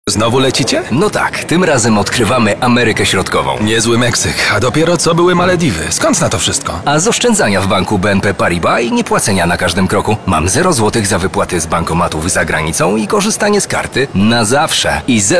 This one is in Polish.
Znowu lecicie? No tak, tym razem odkrywamy Amerykę Środkową. Niezły Meksyk, a dopiero co były Malediwy. Skąd na to wszystko? A z oszczędzania w banku BNP Paribas i niepłacenia na każdym kroku. Mam 0 zł za wypłaty z bankomatów za granicą i korzystanie z karty na zawsze. I 0